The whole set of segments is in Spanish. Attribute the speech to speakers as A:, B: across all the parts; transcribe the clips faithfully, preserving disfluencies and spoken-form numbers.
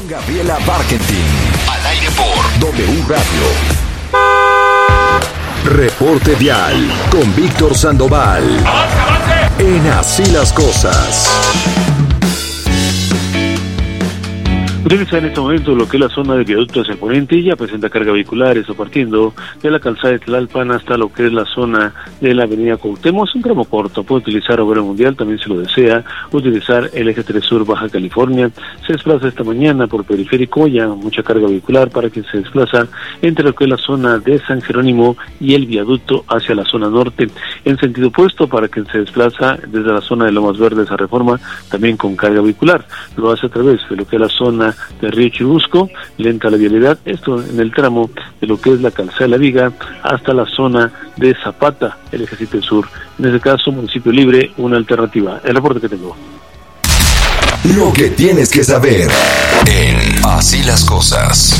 A: Con Gabriela Barkentin. Al aire por W Radio. Reporte Vial con Víctor Sandoval. ¡Avance, avance! En Así las Cosas.
B: Utiliza en este momento lo que es la zona de viaducto hacia el poniente, ya presenta carga vehicular, eso partiendo de la calzada de Tlalpan hasta lo que es la zona de la avenida Cuauhtémoc. Es un tramo corto, puede utilizar Obrero Mundial, también se lo desea, utilizar el eje tres Sur Baja California. Se desplaza esta mañana por periférico, ya mucha carga vehicular para quien se desplaza entre lo que es la zona de San Jerónimo y el viaducto hacia la zona norte. En sentido opuesto, para quien se desplaza desde la zona de Lomas Verdes a Reforma, también con carga vehicular. Lo hace a través de lo que es la zona de Río Churubusco, lenta la vialidad, esto en el tramo de lo que es la calzada de la Viga hasta la zona de Zapata, el Ejército del Sur. En este caso, municipio libre, una alternativa. El reporte que tengo.
A: Lo que tienes que saber en Así las Cosas.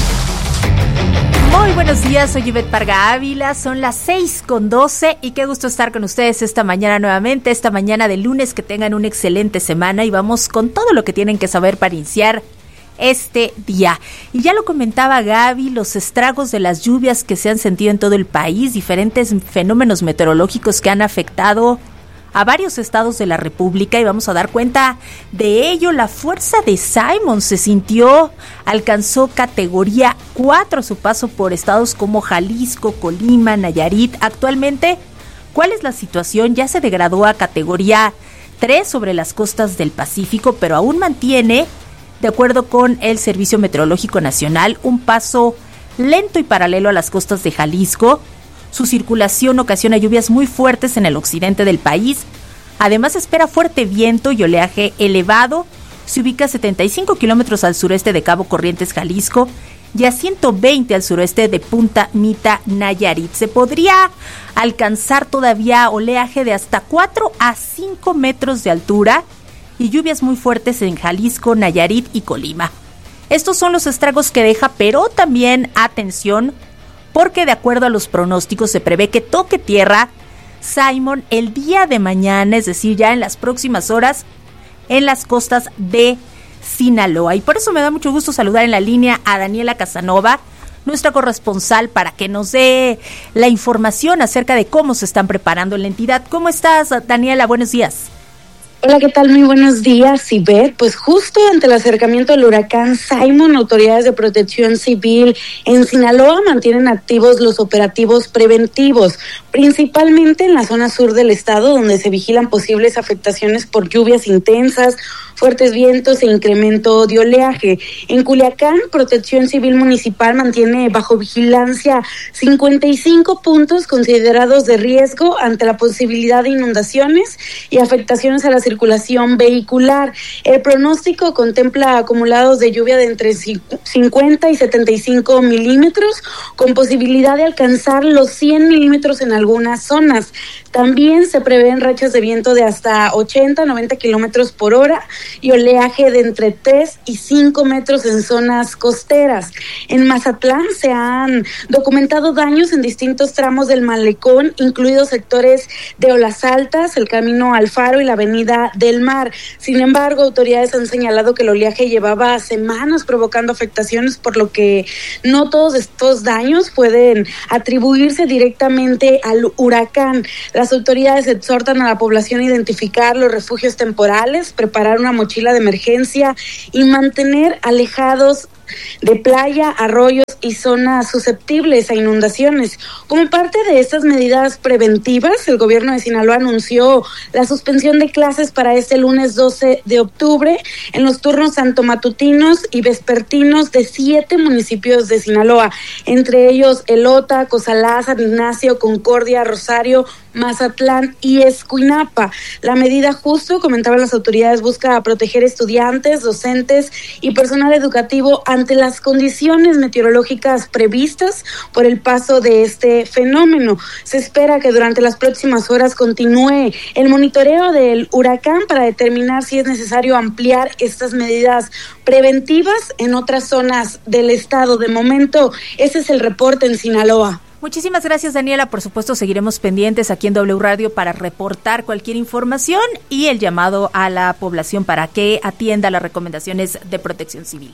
C: Muy buenos días, soy Ivette Parga Ávila, son las seis con doce y qué gusto estar con ustedes esta mañana nuevamente, esta mañana de lunes. Que tengan una excelente semana y vamos con todo lo que tienen que saber para iniciar este día. Y ya lo comentaba Gaby, los estragos de las lluvias que se han sentido en todo el país, diferentes fenómenos meteorológicos que han afectado a varios estados de la República, y vamos a dar cuenta de ello. La fuerza de Simon se sintió, alcanzó categoría cuatro a su paso por estados como Jalisco, Colima, Nayarit. Actualmente, ¿cuál es la situación? Ya se degradó a categoría tres sobre las costas del Pacífico, pero aún mantiene, de acuerdo con el Servicio Meteorológico Nacional, un paso lento y paralelo a las costas de Jalisco. Su circulación ocasiona lluvias muy fuertes en el occidente del país. Además, se espera fuerte viento y oleaje elevado. Se ubica a setenta y cinco kilómetros al sureste de Cabo Corrientes, Jalisco, y a ciento veinte al sureste de Punta Mita, Nayarit. Se podría alcanzar todavía oleaje de hasta cuatro a cinco metros de altura y lluvias muy fuertes en Jalisco, Nayarit y Colima. Estos son los estragos que deja, pero también atención, porque de acuerdo a los pronósticos se prevé que toque tierra Simon el día de mañana, es decir, ya en las próximas horas, en las costas de Sinaloa. Y por eso me da mucho gusto saludar en la línea a Daniela Casanova, nuestra corresponsal, para que nos dé la información acerca de cómo se están preparando en la entidad. ¿Cómo estás, Daniela? Buenos días.
D: Hola, ¿qué tal? Muy buenos días, Ivette. Pues justo ante el acercamiento del huracán Simon, autoridades de protección civil en Sinaloa mantienen activos los operativos preventivos, principalmente en la zona sur del estado, donde se vigilan posibles afectaciones por lluvias intensas, fuertes vientos e incremento de oleaje. En Culiacán, Protección Civil Municipal mantiene bajo vigilancia cincuenta y cinco puntos considerados de riesgo ante la posibilidad de inundaciones y afectaciones a la circulación vehicular. El pronóstico contempla acumulados de lluvia de entre cincuenta y setenta y cinco milímetros, con posibilidad de alcanzar los cien milímetros en algunas zonas. También se prevén rachas de viento de hasta ochenta a noventa kilómetros por hora y oleaje de entre tres y cinco metros en zonas costeras. En Mazatlán se han documentado daños en distintos tramos del malecón, incluidos sectores de Olas Altas, el Camino al Faro y la Avenida del Mar. Sin embargo, autoridades han señalado que el oleaje llevaba semanas provocando afectaciones, por lo que no todos estos daños pueden atribuirse directamente al huracán. Las autoridades exhortan a la población a identificar los refugios temporales, preparar una mochila de emergencia y mantener alejados de playa, arroyos y zonas susceptibles a inundaciones. Como parte de estas medidas preventivas, el gobierno de Sinaloa anunció la suspensión de clases para este lunes doce de octubre en los turnos tanto matutinos y vespertinos de siete municipios de Sinaloa, entre ellos Elota, Cozalá, San Ignacio, Concordia, Rosario, Mazatlán y Escuinapa. La medida, justo comentaban las autoridades, busca proteger estudiantes, docentes y personal educativo ante las condiciones meteorológicas previstas por el paso de este fenómeno. Se espera que durante las próximas horas continúe el monitoreo del huracán para determinar si es necesario ampliar estas medidas preventivas en otras zonas del estado. De momento, ese es el reporte en Sinaloa.
C: Muchísimas gracias, Daniela. Por supuesto, seguiremos pendientes aquí en W Radio para reportar cualquier información y el llamado a la población para que atienda las recomendaciones de Protección Civil.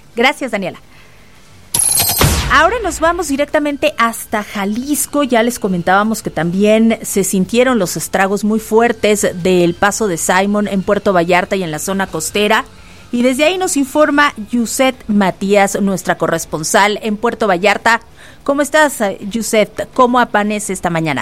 C: Gracias, Daniela. Ahora nos vamos directamente hasta Jalisco. Ya les comentábamos que también se sintieron los estragos muy fuertes del paso de Simon en Puerto Vallarta y en la zona costera. Y desde ahí nos informa Yuset Matías, nuestra corresponsal en Puerto Vallarta. ¿Cómo estás, Yuset? ¿Cómo amanece esta mañana?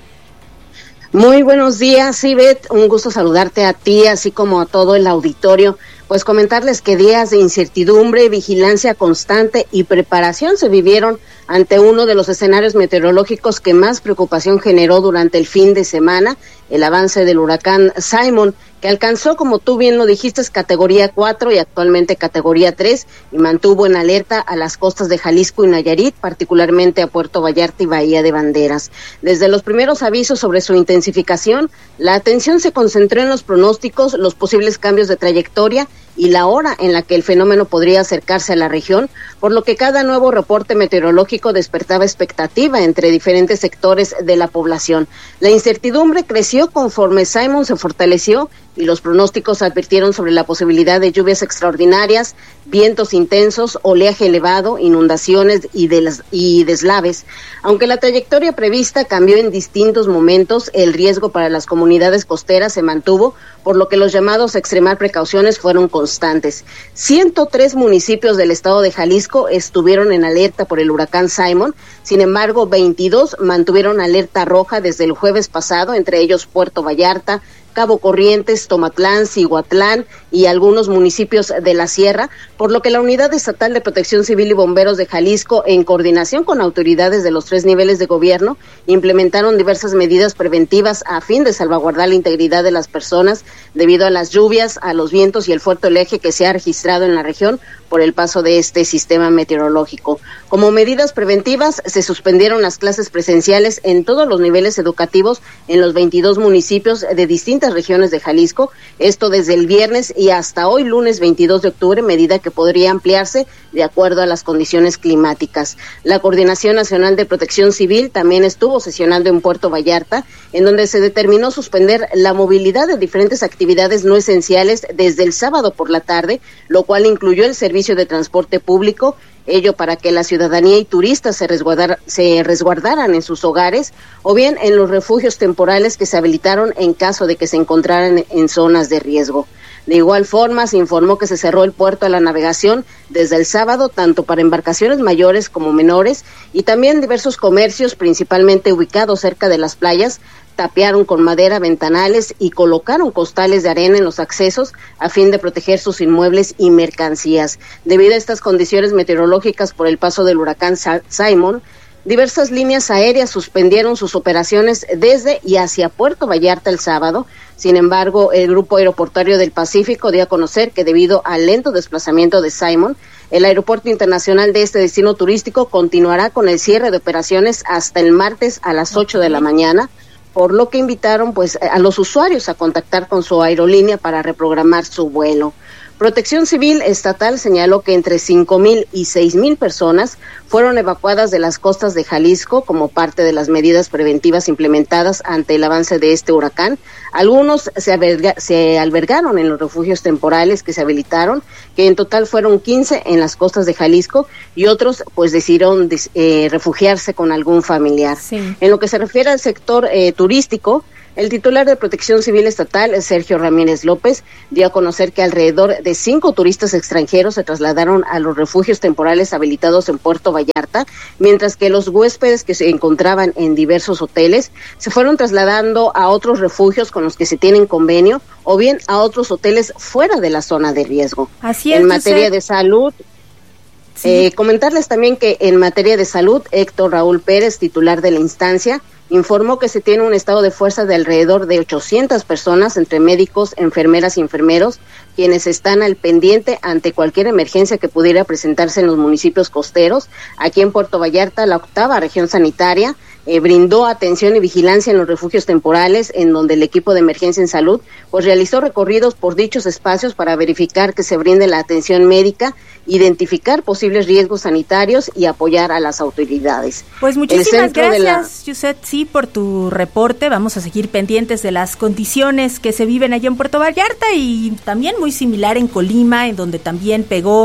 E: Muy buenos días, Ivette. Un gusto saludarte a ti, así como a todo el auditorio. Pues comentarles que días de incertidumbre, vigilancia constante y preparación se vivieron ante uno de los escenarios meteorológicos que más preocupación generó durante el fin de semana, el avance del huracán Simon, que alcanzó, como tú bien lo dijiste, categoría cuatro y actualmente categoría tres, y mantuvo en alerta a las costas de Jalisco y Nayarit, particularmente a Puerto Vallarta y Bahía de Banderas. Desde los primeros avisos sobre su intensificación, la atención se concentró en los pronósticos, los posibles cambios de trayectoria y la hora en la que el fenómeno podría acercarse a la región, por lo que cada nuevo reporte meteorológico despertaba expectativa entre diferentes sectores de la población. La incertidumbre creció conforme Simon se fortaleció y los pronósticos advirtieron sobre la posibilidad de lluvias extraordinarias, vientos intensos, oleaje elevado, inundaciones y, des- y deslaves. Aunque la trayectoria prevista cambió en distintos momentos, el riesgo para las comunidades costeras se mantuvo, por lo que los llamados a extremar precauciones fueron constantes. ciento tres municipios del estado de Jalisco estuvieron en alerta por el huracán Simon, sin embargo, veintidós mantuvieron alerta roja desde el jueves pasado, entre ellos Puerto Vallarta, Cabo Corrientes, Tomatlán, Cihuatlán y algunos municipios de la Sierra, por lo que la Unidad Estatal de Protección Civil y Bomberos de Jalisco, en coordinación con autoridades de los tres niveles de gobierno, implementaron diversas medidas preventivas a fin de salvaguardar la integridad de las personas debido a las lluvias, a los vientos y el fuerte oleaje que se ha registrado en la región por el paso de este sistema meteorológico. Como medidas preventivas, se suspendieron las clases presenciales en todos los niveles educativos en los veintidós municipios de distintas regiones de Jalisco, esto desde el viernes y hasta hoy lunes veintidós de octubre, medida que podría ampliarse de acuerdo a las condiciones climáticas. La Coordinación Nacional de Protección Civil también estuvo sesionando en Puerto Vallarta, en donde se determinó suspender la movilidad de diferentes actividades no esenciales desde el sábado por la tarde, lo cual incluyó el servicio de transporte público, ello para que la ciudadanía y turistas se, resguardar, se resguardaran en sus hogares o bien en los refugios temporales que se habilitaron en caso de que se encontraran en zonas de riesgo. De igual forma, se informó que se cerró el puerto a la navegación desde el sábado, tanto para embarcaciones mayores como menores, y también diversos comercios, principalmente ubicados cerca de las playas, tapiaron con madera ventanales y colocaron costales de arena en los accesos a fin de proteger sus inmuebles y mercancías. Debido a estas condiciones meteorológicas por el paso del huracán Simon, diversas líneas aéreas suspendieron sus operaciones desde y hacia Puerto Vallarta el sábado. Sin embargo, el Grupo Aeroportuario del Pacífico dio a conocer que debido al lento desplazamiento de Simon, el aeropuerto internacional de este destino turístico continuará con el cierre de operaciones hasta el martes a las ocho de la mañana, por lo que invitaron pues a los usuarios a contactar con su aerolínea para reprogramar su vuelo. Protección Civil Estatal señaló que entre cinco mil y seis mil personas fueron evacuadas de las costas de Jalisco como parte de las medidas preventivas implementadas ante el avance de este huracán. Algunos se, alberga, se albergaron en los refugios temporales que se habilitaron, que en total fueron quince en las costas de Jalisco, y otros pues decidieron eh, refugiarse con algún familiar. Sí. En lo que se refiere al sector eh, turístico, el titular de Protección Civil Estatal, Sergio Ramírez López, dio a conocer que alrededor de cinco turistas extranjeros se trasladaron a los refugios temporales habilitados en Puerto Vallarta, mientras que los huéspedes que se encontraban en diversos hoteles se fueron trasladando a otros refugios con los que se tienen convenio o bien a otros hoteles fuera de la zona de riesgo.
C: Así es,
E: en materia de salud, sí. eh, comentarles también que en materia de salud, Héctor Raúl Pérez, titular de la instancia, informó que se tiene un estado de fuerza de alrededor de ochocientas personas, entre médicos, enfermeras y enfermeros, quienes están al pendiente ante cualquier emergencia que pudiera presentarse en los municipios costeros. Aquí en Puerto Vallarta, la octava región sanitaria eh, brindó atención y vigilancia en los refugios temporales, en donde el equipo de emergencia en salud pues realizó recorridos por dichos espacios para verificar que se brinde la atención médica, identificar posibles riesgos sanitarios y apoyar a las autoridades.
C: Pues muchísimas gracias, Yuset, sí, por tu reporte. Vamos a seguir pendientes de las condiciones que se viven allá en Puerto Vallarta y también muy similar en Colima, en donde también pegó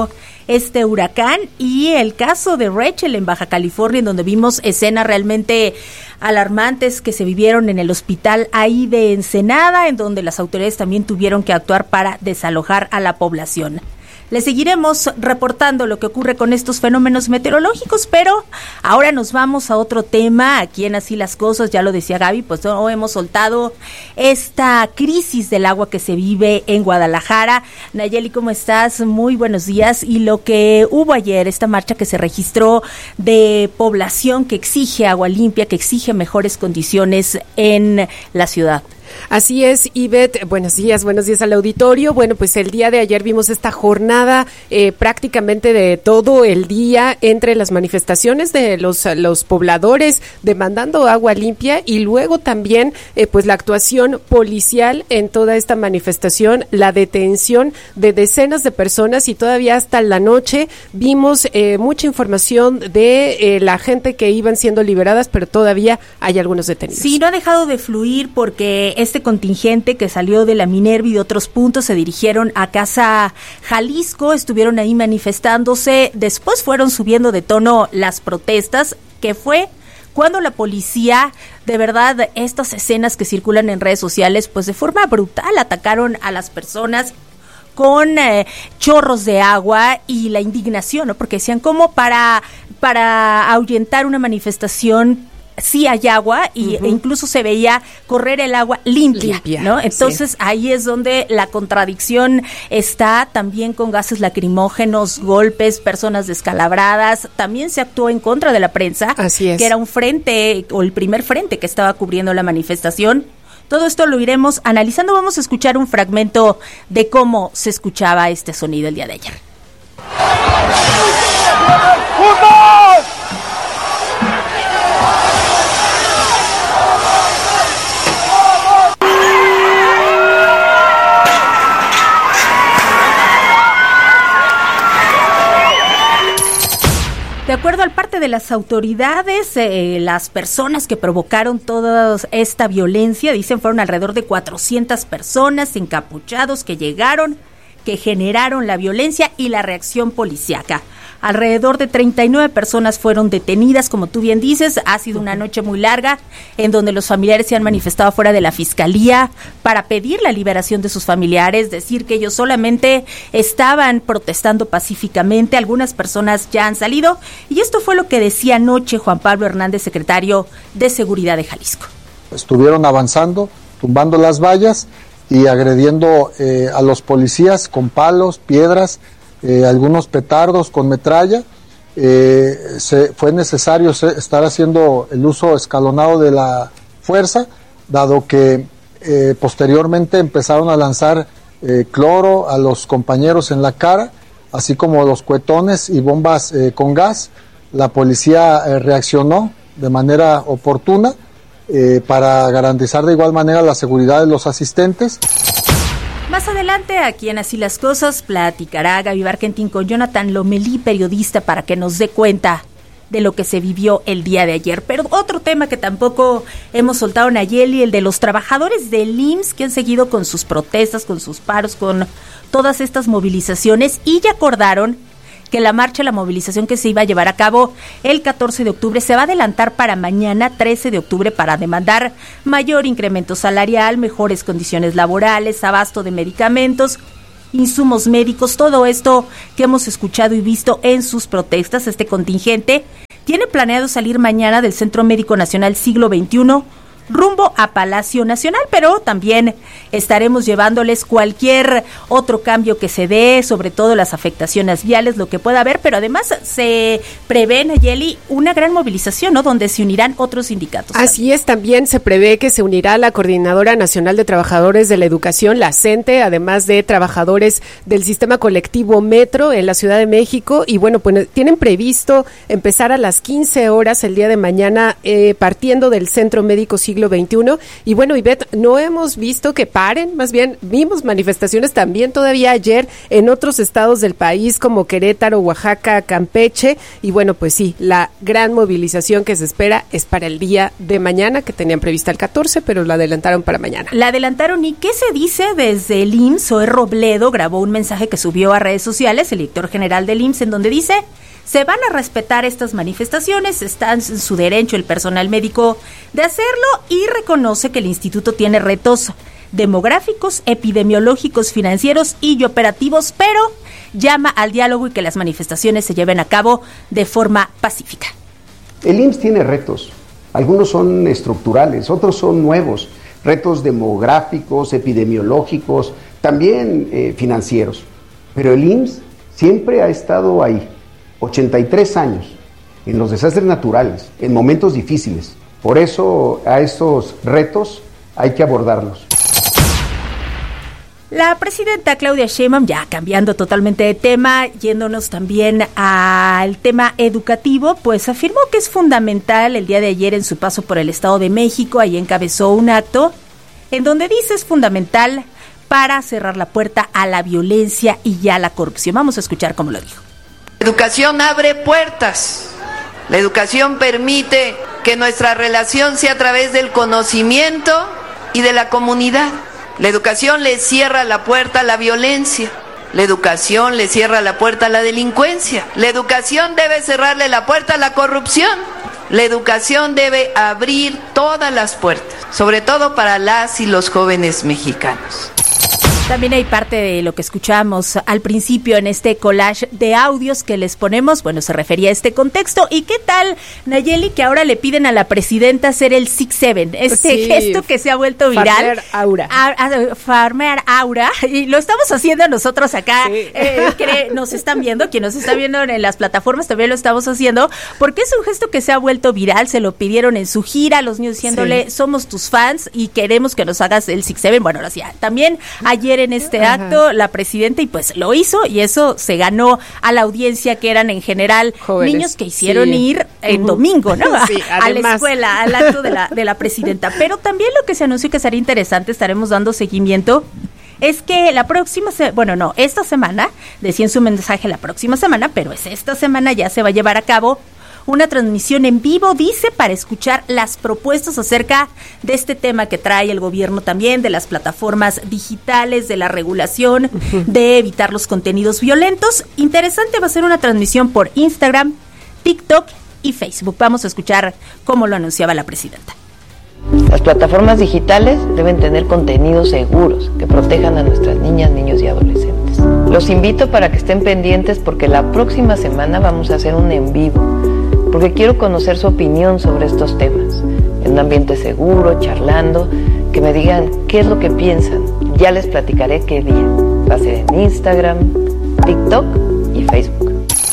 C: este huracán, y el caso de Rachel en Baja California, en donde vimos escenas realmente alarmantes que se vivieron en el hospital ahí de Ensenada, en donde las autoridades también tuvieron que actuar para desalojar a la población. Les seguiremos reportando lo que ocurre con estos fenómenos meteorológicos, pero ahora nos vamos a otro tema. Aquí en Así las Cosas, ya lo decía Gaby, pues no hemos soltado esta crisis del agua que se vive en Guadalajara. Nayeli, ¿cómo estás? Muy buenos días. Y lo que hubo ayer, esta marcha que se registró de población que exige agua limpia, que exige mejores condiciones en la ciudad.
F: Así es, Ivette, buenos días, buenos días al auditorio. Bueno, pues el día de ayer vimos esta jornada eh, prácticamente de todo el día entre las manifestaciones de los, los pobladores demandando agua limpia y luego también eh, pues la actuación policial en toda esta manifestación, la detención de decenas de personas y todavía hasta la noche vimos eh, mucha información de eh, la gente que iban siendo liberadas, pero todavía hay algunos detenidos.
C: Sí, no ha dejado de fluir porque este contingente que salió de la Minerva y de otros puntos se dirigieron a Casa Jalisco, estuvieron ahí manifestándose, después fueron subiendo de tono las protestas, que fue cuando la policía, de verdad, estas escenas que circulan en redes sociales, pues de forma brutal atacaron a las personas con eh, chorros de agua y la indignación, ¿no? Porque decían, ¿cómo para, para ahuyentar una manifestación sí hay agua y uh-huh. e incluso se veía correr el agua limpia, limpia ¿no? Entonces sí. Ahí es donde la contradicción está, también con gases lacrimógenos, golpes, personas descalabradas. También se actuó en contra de la prensa,
F: así es,
C: que era un frente o el primer frente que estaba cubriendo la manifestación. Todo esto lo iremos analizando. Vamos a escuchar un fragmento de cómo se escuchaba este sonido el día de ayer. De acuerdo al parte de las autoridades, eh, las personas que provocaron toda esta violencia, dicen, fueron alrededor de cuatrocientas personas encapuchados que llegaron, que generaron la violencia y la reacción policíaca. Alrededor de treinta y nueve personas fueron detenidas, como tú bien dices. Ha sido una noche muy larga en donde los familiares se han manifestado fuera de la fiscalía para pedir la liberación de sus familiares, decir que ellos solamente estaban protestando pacíficamente. Algunas personas ya han salido y esto fue lo que decía anoche Juan Pablo Hernández, secretario de Seguridad de Jalisco.
G: Estuvieron avanzando, tumbando las vallas y agrediendo eh, a los policías con palos, piedras, Eh, algunos petardos con metralla. Eh, se, fue necesario se, estar haciendo el uso escalonado de la fuerza, dado que eh, posteriormente empezaron a lanzar eh, cloro a los compañeros en la cara, así como los cuetones y bombas eh, con gas. La policía eh, reaccionó de manera oportuna eh, para garantizar de igual manera la seguridad de los asistentes.
C: Más adelante, aquí en Así las Cosas, platicará Gaby Barkentin con Jonathan Lomelí, periodista, para que nos dé cuenta de lo que se vivió el día de ayer. Pero otro tema que tampoco hemos soltado, Nayeli, el de los trabajadores del I M S S que han seguido con sus protestas, con sus paros, con todas estas movilizaciones, y ya acordaron que la marcha, la movilización que se iba a llevar a cabo el catorce de octubre se va a adelantar para mañana, trece de octubre, para demandar mayor incremento salarial, mejores condiciones laborales, abasto de medicamentos, insumos médicos, todo esto que hemos escuchado y visto en sus protestas. Este contingente tiene planeado salir mañana del Centro Médico Nacional Siglo veintiuno rumbo a Palacio Nacional, pero también estaremos llevándoles cualquier otro cambio que se dé, sobre todo las afectaciones viales, lo que pueda haber, pero además se prevé, Nayeli, una gran movilización, ¿no?, donde se unirán otros sindicatos.
F: Así también. es, también se prevé que se unirá la Coordinadora Nacional de Trabajadores de la Educación, la CENTE, además de trabajadores del Sistema Colectivo Metro en la Ciudad de México, y bueno, pues tienen previsto empezar a las quince horas el día de mañana, eh, partiendo del Centro Médico Siglo siglo veintiuno. Y bueno, Ivette, no hemos visto que paren, más bien vimos manifestaciones también todavía ayer en otros estados del país como Querétaro, Oaxaca, Campeche. Y bueno, pues sí, la gran movilización que se espera es para el día de mañana, que tenían prevista el catorce, pero la adelantaron para mañana.
C: La adelantaron, ¿y qué se dice desde el I M S S? Zoe Robledo grabó un mensaje que subió a redes sociales, el director general del I M S S, en donde dice: se van a respetar estas manifestaciones, está en su derecho el personal médico de hacerlo, y reconoce que el instituto tiene retos demográficos, epidemiológicos, financieros y operativos, pero llama al diálogo y que las manifestaciones se lleven a cabo de forma pacífica.
H: El I M S S tiene retos, algunos son estructurales, otros son nuevos, retos demográficos, epidemiológicos, también eh, financieros, pero el I M S S siempre ha estado ahí, ochenta y tres años, en los desastres naturales, en momentos difíciles. Por eso a estos retos hay que abordarlos.
C: La presidenta Claudia Sheinbaum, ya cambiando totalmente de tema, yéndonos también al tema educativo, pues afirmó que es fundamental. El día de ayer, en su paso por el Estado de México, ahí encabezó un acto en donde dice es fundamental para cerrar la puerta a la violencia y a la corrupción. Vamos a escuchar cómo lo dijo.
I: La educación abre puertas. La educación permite que nuestra relación sea a través del conocimiento y de la comunidad. La educación le cierra la puerta a la violencia. La educación le cierra la puerta a la delincuencia. La educación debe cerrarle la puerta a la corrupción. La educación debe abrir todas las puertas, sobre todo para las y los jóvenes mexicanos.
C: También hay parte de lo que escuchamos al principio en este collage de audios que les ponemos. Bueno, se refería a este contexto. ¿Y qué tal, Nayeli, que ahora le piden a la presidenta hacer el six seven? Este sí, gesto que se ha vuelto viral.
F: Farmer Aura.
C: A, a, farmer Aura. Y lo estamos haciendo nosotros acá. Sí. Eh, que nos están viendo, quien nos está viendo en las plataformas también lo estamos haciendo, porque es un gesto que se ha vuelto viral. Se lo pidieron en su gira, los niños diciéndole, sí, somos tus fans y queremos que nos hagas el six seven. Bueno, ahora sí, también ayer en este Ajá. acto la presidenta, y pues lo hizo, y eso se ganó a la audiencia, que eran en general jóvenes, niños que hicieron sí. ir en uh-huh. domingo, ¿no? Sí, a la escuela, al acto de la de la presidenta. Pero también lo que se anunció que sería interesante, estaremos dando seguimiento, es que la próxima, se- bueno, no, esta semana, decía en su mensaje la próxima semana, pero es esta semana, ya se va a llevar a cabo una transmisión en vivo, dice, para escuchar las propuestas acerca de este tema que trae el gobierno también, de las plataformas digitales, de la regulación, uh-huh. de evitar los contenidos violentos. Interesante, va a ser una transmisión por Instagram, TikTok y Facebook. Vamos a escuchar cómo lo anunciaba la presidenta.
J: Las plataformas digitales deben tener contenidos seguros que protejan a nuestras niñas, niños y adolescentes. Los invito para que estén pendientes, porque la próxima semana vamos a hacer un en vivo, porque quiero conocer su opinión sobre estos temas, en un ambiente seguro, charlando, que me digan qué es lo que piensan. Ya les platicaré qué día. Va a ser en Instagram, TikTok y Facebook.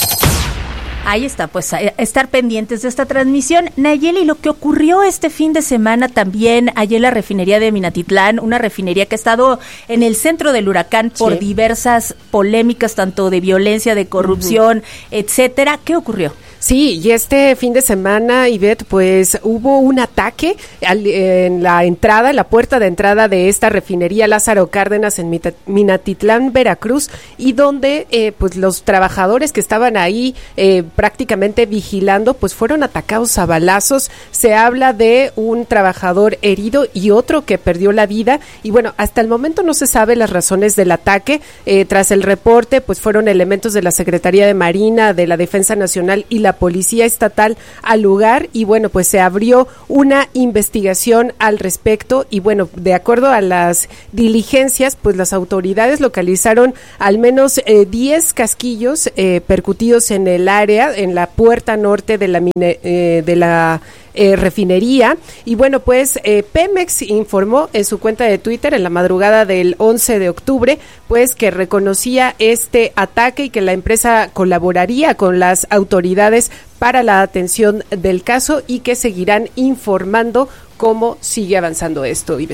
C: Ahí está, pues a estar pendientes de esta transmisión. Nayeli, lo que ocurrió este fin de semana también allí en la refinería de Minatitlán, una refinería que ha estado en el centro del huracán por sí. diversas polémicas, tanto de violencia, de corrupción, uh-huh. etcétera. ¿Qué ocurrió?
F: Sí, y este fin de semana, Ivette, pues hubo un ataque al, en la entrada, en la puerta de entrada de esta refinería Lázaro Cárdenas en Minatitlán, Veracruz, y donde eh, pues los trabajadores que estaban ahí eh, prácticamente vigilando, pues fueron atacados a balazos. Se habla de un trabajador herido y otro que perdió la vida, y bueno, hasta el momento no se sabe las razones del ataque. Eh, tras el reporte, pues fueron elementos de la Secretaría de Marina, de la Defensa Nacional y la Policía Estatal al lugar, y bueno, pues se abrió una investigación al respecto, y bueno, de acuerdo a las diligencias, pues las autoridades localizaron al menos eh, diez casquillos eh, percutidos en el área, en la puerta norte de la mine, eh, de la Eh, refinería, y bueno, pues eh, Pemex informó en su cuenta de Twitter en la madrugada del once de octubre, pues que reconocía este ataque y que la empresa colaboraría con las autoridades para la atención del caso, y que seguirán informando cómo sigue avanzando esto, Ivette.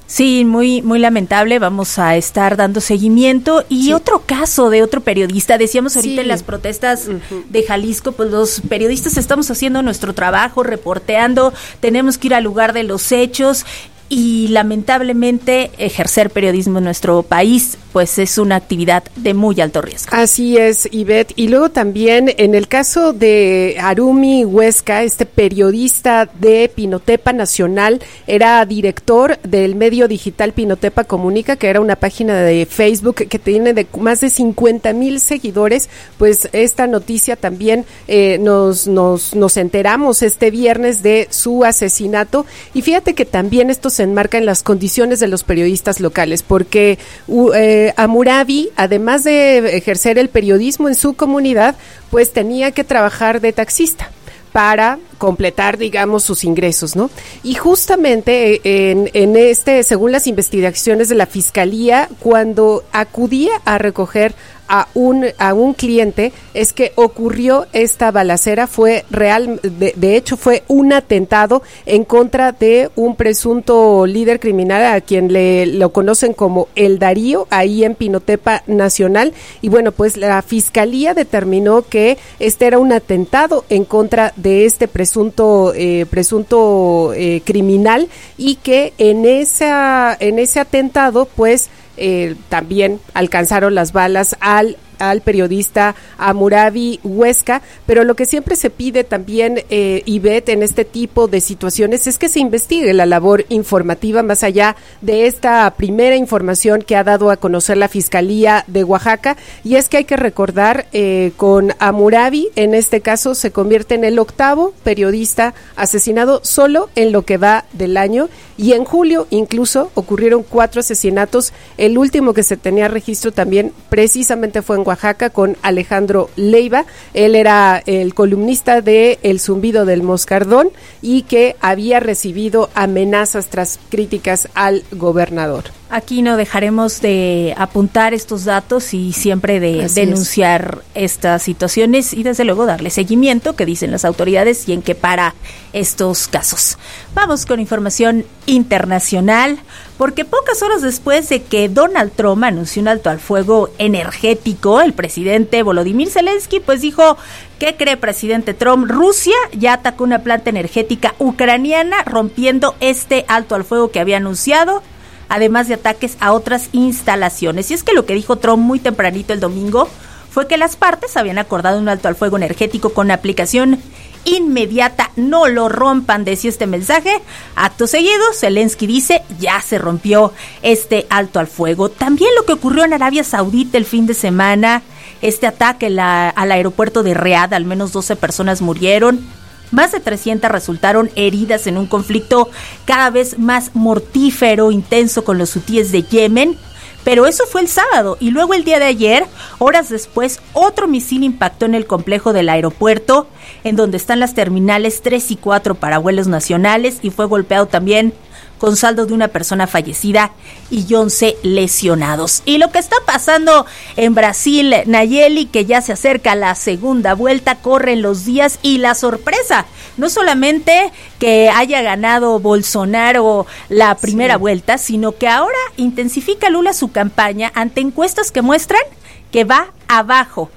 C: Sí, muy muy lamentable, vamos a estar dando seguimiento. Y sí. Otro caso de otro periodista, decíamos ahorita sí. En las protestas uh-huh. de Jalisco, pues los periodistas estamos haciendo nuestro trabajo, reporteando, tenemos que ir al lugar de los hechos. Y lamentablemente ejercer periodismo en nuestro país pues es una actividad de muy alto riesgo.
F: Así es, Ivette. Y luego también en el caso de Arumi Huesca, este periodista de Pinotepa Nacional, era director del medio digital Pinotepa Comunica, que era una página de Facebook que tiene de más de cincuenta mil seguidores. Pues esta noticia también eh, nos, nos, nos enteramos este viernes de su asesinato. Y fíjate que también estos se enmarca en las condiciones de los periodistas locales, porque uh, eh, Hammurabi, además de ejercer el periodismo en su comunidad, pues tenía que trabajar de taxista para completar, digamos, sus ingresos, ¿no? Y justamente en, en este, según las investigaciones de la Fiscalía, cuando acudía a recoger a un a un cliente, es que ocurrió esta balacera. Fue real, de, de hecho fue un atentado en contra de un presunto líder criminal a quien le lo conocen como El Darío, ahí en Pinotepa Nacional. Y bueno, pues la Fiscalía determinó que este era un atentado en contra de este presunto eh, presunto eh, criminal, y que en esa en ese atentado pues Eh, también alcanzaron las balas al al periodista Hammurabi Huesca. Pero lo que siempre se pide también, eh, Ivette, en este tipo de situaciones es que se investigue la labor informativa más allá de esta primera información que ha dado a conocer la Fiscalía de Oaxaca. Y es que hay que recordar, eh, con Hammurabi, en este caso se convierte en el octavo periodista asesinado solo en lo que va del año, y en julio incluso ocurrieron cuatro asesinatos. El último que se tenía registro también precisamente fue en Oaxaca, con Alejandro Leiva. Él era el columnista de El Zumbido del Moscardón y que había recibido amenazas tras críticas al gobernador.
C: Aquí no dejaremos de apuntar estos datos y siempre de Así denunciar es. estas situaciones, y desde luego darle seguimiento, que dicen las autoridades, y en qué para estos casos. Vamos con información internacional, porque pocas horas después de que Donald Trump anunció un alto al fuego energético, el presidente Volodymyr Zelensky pues dijo: ¿qué cree, presidente Trump? Rusia ya atacó una planta energética ucraniana, rompiendo este alto al fuego que había anunciado, además de ataques a otras instalaciones. Y es que lo que dijo Trump muy tempranito el domingo fue que las partes habían acordado un alto al fuego energético con aplicación inmediata. No lo rompan, decía este mensaje. Acto seguido, Zelensky dice: ya se rompió este alto al fuego. También lo que ocurrió en Arabia Saudita el fin de semana, este ataque la, al aeropuerto de Riad, al menos doce personas murieron. Más de trescientas resultaron heridas en un conflicto cada vez más mortífero, intenso con los hutíes de Yemen. Pero eso fue el sábado, y luego el día de ayer, horas después, otro misil impactó en el complejo del aeropuerto, en donde están las terminales tres y cuatro para vuelos nacionales, y fue golpeado también, con saldo de una persona fallecida y once lesionados. Y lo que está pasando en Brasil, Nayeli, que ya se acerca la segunda vuelta, corren los días, y la sorpresa, no solamente que haya ganado Bolsonaro la primera sí. vuelta, sino que ahora intensifica Lula su campaña ante encuestas que muestran que va abajo.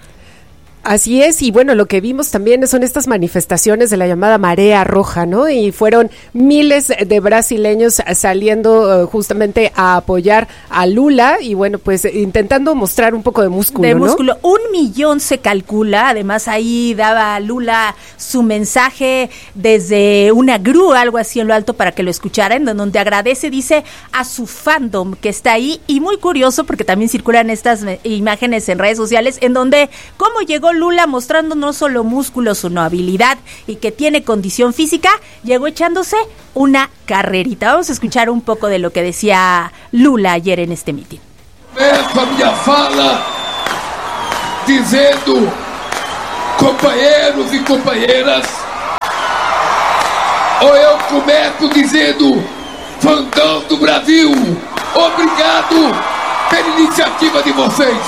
F: Así es, y bueno, lo que vimos también son estas manifestaciones de la llamada marea roja, ¿no? Y fueron miles de brasileños saliendo uh, justamente a apoyar a Lula, y bueno, pues intentando mostrar un poco de músculo,
C: De
F: ¿no?
C: músculo, un millón se calcula. Además ahí daba Lula su mensaje desde una grúa, algo así en lo alto, para que lo escucharan, donde agradece, dice, a su fandom que está ahí. Y muy curioso, porque también circulan estas imágenes en redes sociales, en donde cómo llegó Lula mostrando no solo músculos, sino habilidad, y que tiene condición física, llegó echándose una carrerita. Vamos a escuchar un poco de lo que decía Lula ayer en este mitin.
K: Começo a minha fala dizendo, companheiros e companheiras, ou eu começo dizendo, fandão do Brasil, obrigado pela iniciativa de vocês.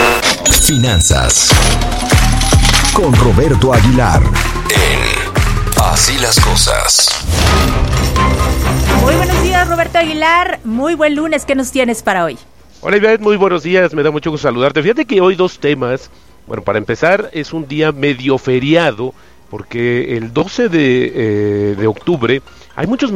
A: Finanzas con Roberto Aguilar en Así las cosas.
C: Muy buenos días, Roberto Aguilar. Muy buen lunes. ¿Qué nos tienes para hoy?
L: Hola, Ivette. Muy buenos días. Me da mucho gusto saludarte. Fíjate que hoy dos temas. Bueno, para empezar, es un día medio feriado, porque el doce de, eh, de octubre hay muchos...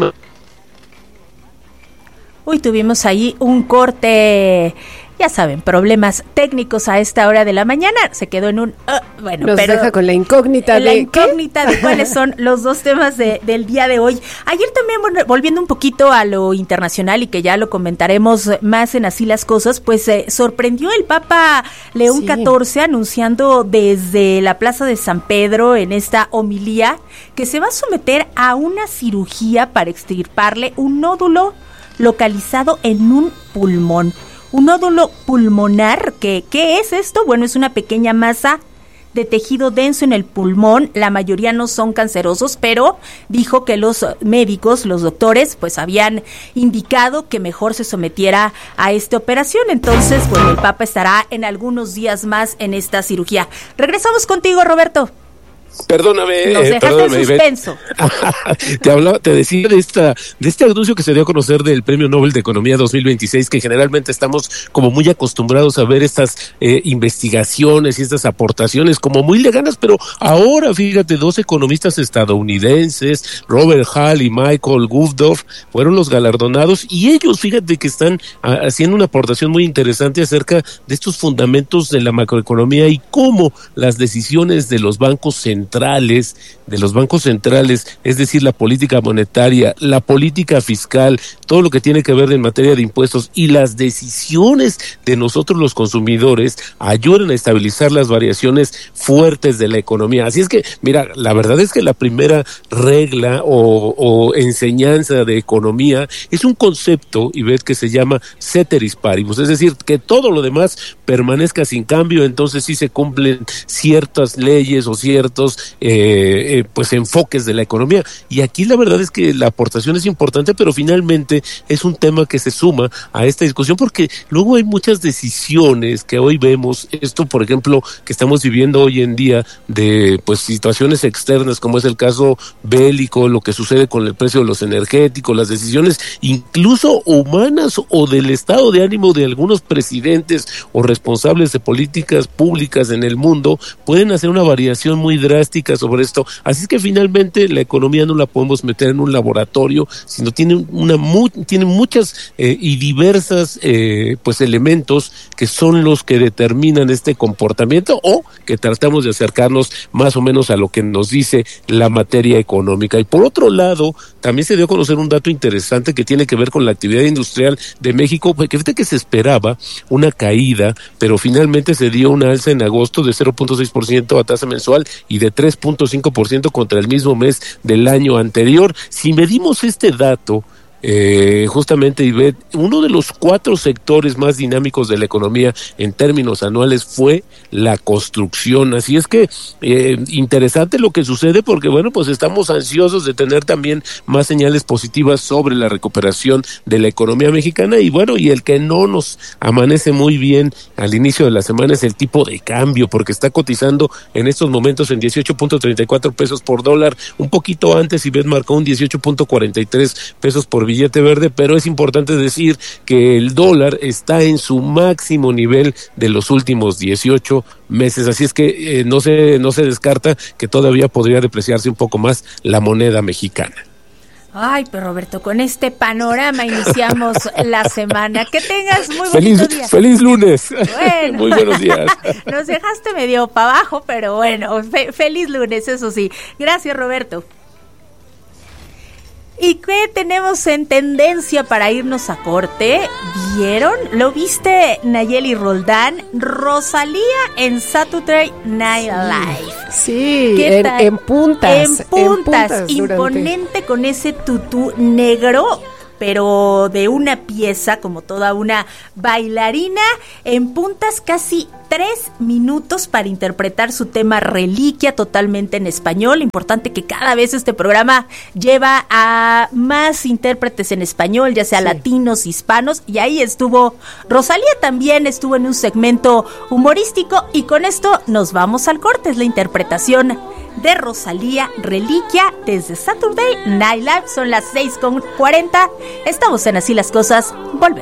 C: Uy, tuvimos ahí un corte, ya saben, problemas técnicos a esta hora de la mañana. Se quedó en un... Uh, bueno,
F: Nos
C: pero
F: deja con la incógnita
C: la
F: de...
C: incógnita de cuáles son los dos temas de, del día de hoy. Ayer también, bueno, volviendo un poquito a lo internacional y que ya lo comentaremos más en Así las Cosas, pues eh, sorprendió el Papa León
F: Sí.
C: catorce anunciando desde la Plaza de San Pedro en esta homilía que se va a someter a una cirugía para extirparle un nódulo localizado en un pulmón. Un nódulo pulmonar, que, ¿qué es esto? Bueno, es una pequeña masa de tejido denso en el pulmón. La mayoría no son cancerosos, pero dijo que los médicos, los doctores, pues habían indicado que mejor se sometiera a esta operación. Entonces, bueno, el Papa estará en algunos días más en esta cirugía. Regresamos contigo, Roberto.
M: Perdóname,
C: Nos
M: eh,
C: dejaste
M: perdóname,
C: en suspenso.
M: te hablaba, te decía de esta, de este anuncio que se dio a conocer del Premio Nobel de Economía dos mil veintiséis, que generalmente estamos como muy acostumbrados a ver estas eh, investigaciones y estas aportaciones como muy lejanas, pero ahora fíjate, dos economistas estadounidenses, Robert Hall y Michael Gufdorf, fueron los galardonados, y ellos, fíjate que están a, haciendo una aportación muy interesante acerca de estos fundamentos de la macroeconomía y cómo las decisiones de los bancos centrales centrales, de los bancos centrales, es decir, la política monetaria, la política fiscal, todo lo que tiene que ver en materia de impuestos y las decisiones de nosotros los consumidores ayudan a estabilizar las variaciones fuertes de la economía. Así es que, mira, la verdad es que la primera regla o, o enseñanza de economía es un concepto, y ves que se llama ceteris paribus, es decir, que todo lo demás permanezca sin cambio, entonces sí se cumplen ciertas leyes o ciertos Eh, eh, pues enfoques de la economía, y aquí la verdad es que la aportación es importante, pero finalmente es un tema que se suma a esta discusión, porque luego hay muchas decisiones que hoy vemos, esto por ejemplo que estamos viviendo hoy en día de pues situaciones externas como es el caso bélico, lo que sucede con el precio de los energéticos, las decisiones incluso humanas o del estado de ánimo de algunos presidentes o responsables de políticas públicas en el mundo pueden hacer una variación muy drástica sobre esto. Así es que finalmente la economía no la podemos meter en un laboratorio, sino tiene una mu tiene muchas eh, y diversas eh, pues elementos que son los que determinan este comportamiento, o que tratamos de acercarnos más o menos a lo que nos dice la materia económica. Y por otro lado, también se dio a conocer un dato interesante que tiene que ver con la actividad industrial de México, que fíjate que se esperaba una caída, pero finalmente se dio una alza en agosto de cero punto seis por ciento a tasa mensual y de tres punto cinco por ciento contra el mismo mes del año anterior. Si medimos este dato, Eh, justamente, Ivette, uno de los cuatro sectores más dinámicos de la economía en términos anuales fue la construcción. Así es que eh, interesante lo que sucede, porque bueno, pues estamos ansiosos de tener también más señales positivas sobre la recuperación de la economía mexicana. Y bueno, y el que no nos amanece muy bien al inicio de la semana es el tipo de cambio, porque está cotizando en estos momentos en dieciocho punto treinta y cuatro pesos por dólar. Un poquito antes Ivette marcó un dieciocho punto cuarenta y tres pesos por billete verde, pero es importante decir que el dólar está en su máximo nivel de los últimos dieciocho meses, así es que eh, no se no se descarta que todavía podría depreciarse un poco más la moneda mexicana.
C: Ay, pero Roberto, con este panorama iniciamos la semana. Que tengas muy bonito
M: feliz,
C: día.
M: Feliz lunes.
C: Bueno.
M: Muy buenos días.
C: Nos dejaste medio para abajo, pero bueno, fe- feliz lunes, eso sí. Gracias, Roberto. ¿Y qué tenemos en tendencia para irnos a corte? ¿Vieron? ¿Lo viste, Nayeli Roldán? Rosalía en Saturday Night Live.
F: Sí, en, en puntas.
C: En puntas,
F: en puntas
C: imponente
F: durante...
C: con ese tutú negro, pero de una pieza, como toda una bailarina, en puntas casi tres minutos para interpretar su tema Reliquia, totalmente en español. Importante que cada vez este programa lleva a más intérpretes en español, ya sea sí. latinos, hispanos, y ahí estuvo Rosalía, también estuvo en un segmento humorístico, y con esto nos vamos al corte. Es la interpretación de Rosalía, Reliquia, desde Saturday Night Live. Son las seis con cuarenta. Estamos en Así las Cosas. Volvemos.